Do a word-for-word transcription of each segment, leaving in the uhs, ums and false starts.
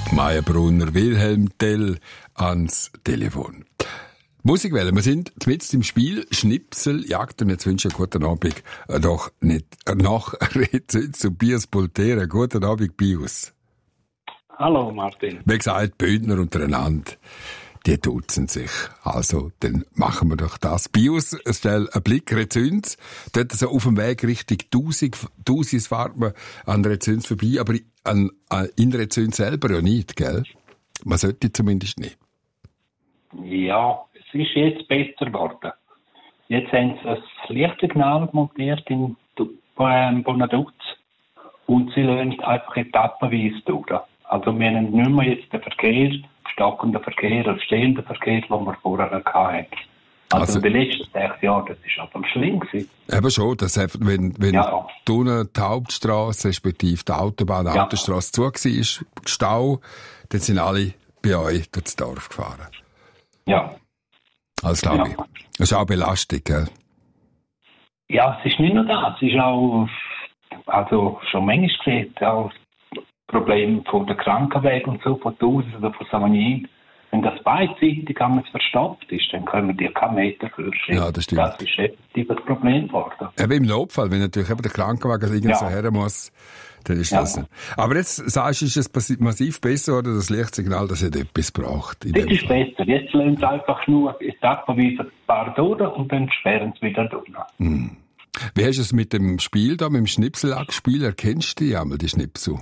Maya Brunner, Wilhelm Tell ans Telefon. Musikwelle, wir sind mitten im Spiel, Schnipseljagd, und jetzt wünsche ich einen guten Abend, äh, doch nicht, äh, nach Rezenz zu Bios Poltera. Guten Abend, Bios. Hallo, Martin. Wie gesagt, Bündner untereinander, die duzen sich. Also, dann machen wir doch das. Bios, stell einen Blick, Rezenz, dort so auf dem Weg Richtung Thusis fahrt man an Rezenz vorbei, aber an, an, in Rezenz selber ja nicht, gell? Man sollte zumindest nicht. Ja, es ist jetzt besser geworden. Jetzt haben sie ein Lichtsignal montiert in ähm, Bonaduz und sie lassen einfach etappenweise durch. Also wir haben nicht mehr jetzt den Verkehr, stockenden Verkehr oder stehenden Verkehr, den wir vorher hatten. Also, also in den letzten sechs Jahren, das war aber schlimm gewesen. Eben schon, dass wenn, wenn ja. die Hauptstrasse, respektive die Autobahn, die ja. Autostrasse zu war, Stau, dann sind alle bei euch durchs Dorf gefahren. Ja. Das glaube ja. ich. Das ist auch belastet, gell? Ja, es ist nicht nur das. Es ist auch, also schon manchmal gesehen, auch Probleme von der Krankenwege und so, von Thusis oder von Savagnin. Wenn das beidseitig einmal verstopft ist, dann können wir dir keinen Meter fürschieben. Ja, das stimmt. Das ist effektiv ein Problem geworden. Eben im Notfall, wenn natürlich eben der Krankenwagen irgendwo ja. her muss, dann ist ja. das nicht. Aber jetzt sagst du, ist es massiv besser, oder das Lichtsignal, das hat etwas gebracht? Das ist Fall. besser. Jetzt lassen sie einfach nur etappenweise ein paar durch und dann sperren sie wieder durch. Hm. Wie hast du es mit dem Spiel da, mit dem Schnipseljagdspiel? Erkennst du die einmal, die Schnipsel?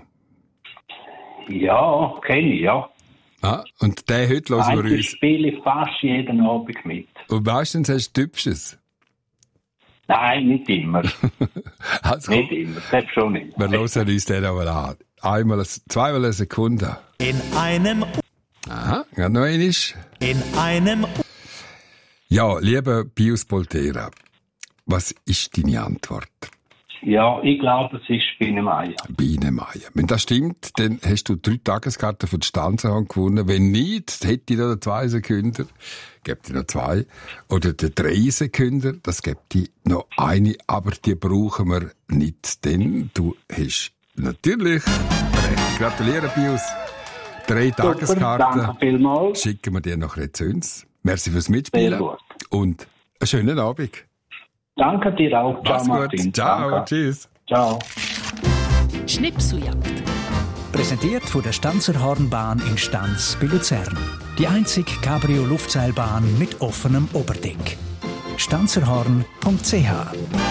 Ja, kenne ich, ja. Ah, und den heute hören wir uns. Ich spiele fast jeden Abend mit. Und meistens hast du Typisches? Nein, nicht immer. also, nicht immer, selbst schon nicht. Wir hören uns den aber an. Einmal, zweimal eine Sekunde. In einem... Aha, ja, noch einmal. In einem... Ja, lieber Bios Poltera, was ist deine Antwort? Ja, ich glaube, es ist Biene-Meier. Biene-Meier. Wenn das stimmt, dann hast du drei Tageskarten für die Stanzerhand gewonnen. Wenn nicht, hätte ich noch zwei Sekünder, gibt ich noch zwei. Oder die drei Sekünder, das gibt ich noch eine, aber die brauchen wir nicht, denn du hast natürlich recht. Gratuliere, Bios. Drei Super, Tageskarten. danke vielmals. Schicken wir dir nach Rezüns. Merci fürs Mitspielen. Sehr gut. Und einen schönen Abend. Danke dir auch. Ciao, Mach's Martin. gut. Ciao, Danke. tschüss. Ciao. Schnipseljagd. Präsentiert von der Stanzerhornbahn in Stanz bei Luzern. Die einzige Cabrio-Luftseilbahn mit offenem Oberdeck. stanzerhorn punkt c h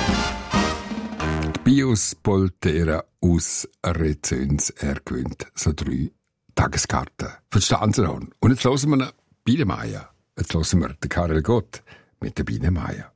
Bios Poltera aus Rezüns. Er gewinnt so drei Tageskarten für die Stanzerhorn. Und jetzt hören wir noch Biene-Meier. Jetzt hören wir den Karel Gott mit der Biene-Meier.